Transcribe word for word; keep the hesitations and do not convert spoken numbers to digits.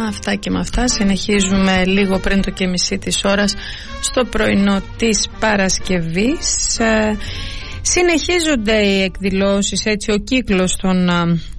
Αυτά και με αυτά συνεχίζουμε λίγο πριν το και μισή της ώρας στο πρωινό της Παρασκευής. Συνεχίζονται οι εκδηλώσεις, έτσι, ο κύκλος των